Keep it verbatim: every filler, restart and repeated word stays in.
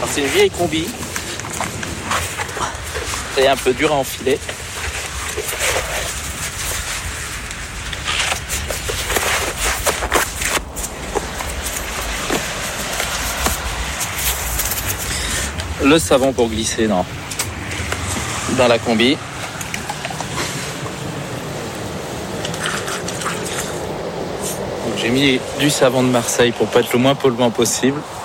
Alors, c'est une vieille combi. C'est un peu dur à enfiler. Le savon pour glisser dans, dans la combi. Donc, j'ai mis du savon de Marseille pour pas être le moins polluant possible.